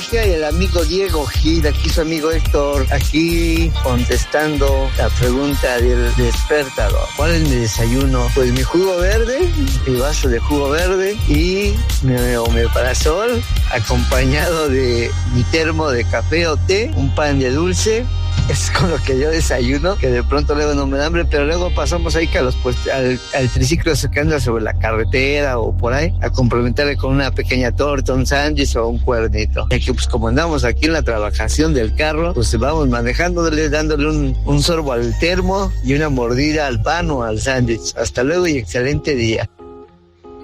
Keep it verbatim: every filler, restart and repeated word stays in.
Regia y el amigo Diego Gil, aquí su amigo Héctor, aquí contestando la pregunta del despertador. ¿Cuál es mi desayuno? Pues mi jugo verde, mi vaso de jugo verde y mi omeprazol, acompañado de mi termo de café o té, un pan de dulce. Es con lo que yo desayuno, que de pronto luego no me da hambre, pero luego pasamos ahí que a los, pues, al, al triciclo que anda sobre la carretera o por ahí, a complementarle con una pequeña torta, un sándwich o un cuernito. Ya que pues como andamos aquí en la trabajación del carro, pues vamos manejándole, dándole un, un sorbo al termo y una mordida al pan o al sándwich. Hasta luego y excelente día.